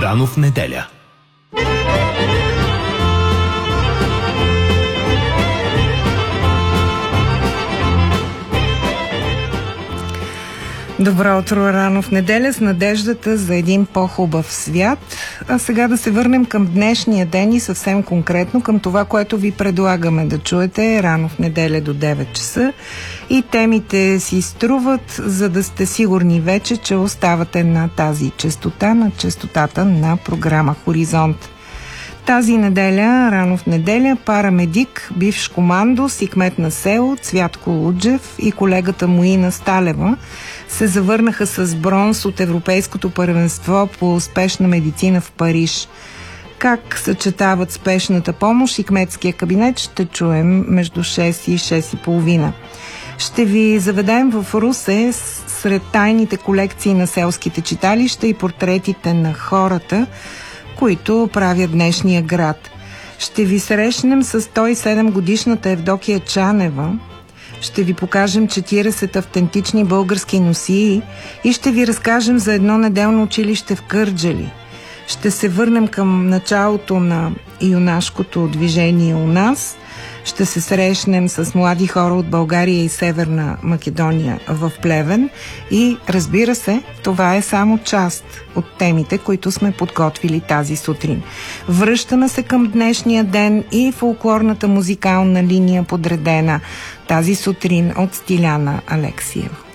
Рано в неделя. Добро утро, рано в неделя, с надеждата за един по-хубав свят. А сега да се върнем към днешния ден и съвсем конкретно към това, което ви предлагаме да чуете рано в неделя до 9 часа. И темите си струват, за да сте сигурни вече, че оставате на тази честота, на честотата на програма Хоризонт. Тази неделя, рано в неделя, парамедик, бивш командос и кмет на село Цвятко Луджев и колегата Моина Сталева се завърнаха с бронз от Европейското първенство по спешна медицина в Париж. Как съчетават спешната помощ и кметския кабинет, ще чуем между 6 и 6:30. Ще ви заведем в Русе сред тайните колекции на селските читалища и портретите на хората, които правят днешния град. Ще ви срещнем с 107-годишната Евдокия Чанева, ще ви покажем 40 автентични български носии и ще ви разкажем за едно неделно училище в Кърджали. Ще се върнем към началото на юнашкото движение у нас. Ще се срещнем с млади хора от България и Северна Македония в Плевен и, разбира се, това е само част от темите, които сме подготвили тази сутрин. Връщаме се към днешния ден и фолклорната музикална линия, подредена тази сутрин от Стиляна Алексиева.